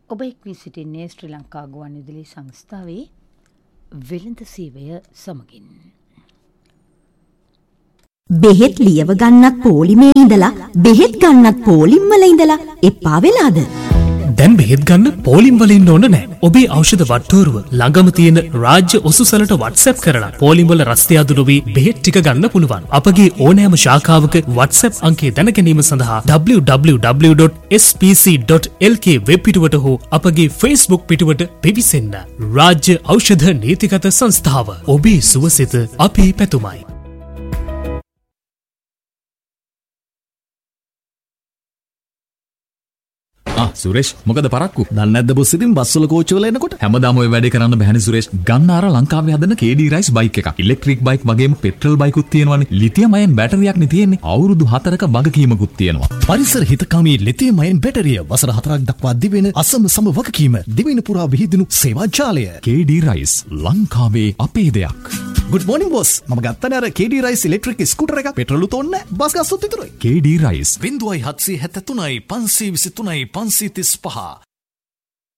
ඔබ එක්වී සිටින්නේ ශ්‍රී ලංකා ගුවන්විදුලි සංස්ථාවේ වෙළඳ සේවය සමගින්. බෙහෙත් ලියව ගන්නත් පොලිමේ ඉඳලා බෙහෙත් ගන්නත් පොලිම් වල ඉඳලා එපා වෙලාද? දැන් බෙහෙත් ගන්න පොලිම් වල ඉන්න ඕන නැහැ. ඔබේ ඖෂධ වට්ටෝරුව ළඟම තියෙන රාජ්‍ය ඔසුසලට WhatsApp කරලා පොලිම් වල රස්තිය අඩු නොවි බෙහෙත් ටික ගන්න පුළුවන්. අපගේ ඕනෑම ශාඛාවක WhatsApp අංකය දැන ගැනීම සඳහා www.spc.lk වෙබ් පිටුවට හෝ අපගේ Facebook පිටුවට පිවිසෙන්න. රාජ්‍ය ඖෂධ නීතිගත සංස්ථාව. ඔබේ සුවසිත අපේ පැතුමයි. සුරේෂ් මොකද පරක්කු දන්නේ නැද්ද බොස් ඉතින් බස් වල කෝච්චි වල එනකොට හැමදාම ඔය වැඩේ කරන්න බෑනේ සුරේෂ් ගන්න අර ලංකාවේ හදන KD රයිස් බයික් එකක් ඉලෙක්ට්‍රික් බයික් වගේම පෙට්‍රල් බයිකුත් තියෙනවානේ ලිතියම් අයන් බැටරියක් නේ තියෙන්නේ අවුරුදු 4ක වගකීමකුත් තියෙනවා පරිසර හිතකාමී ලිතියම් අයන් බැටරිය වසර 4ක් දක්වා දිවෙන අසම සම වගකීම දිවින පුරා විහිදුණු සේවා ජාලය KD රයිස් ලංකාවේ අපේ දෙයක් Good morning boss මම ගත්තනේ අර KD රයිස් ඉලෙක්ට්‍රික් ස්කූටර් එකක් පෙට්‍රලුත් ඕනේ බස් ගස්සුත් විතරයි KD රයිස් 0773 523 535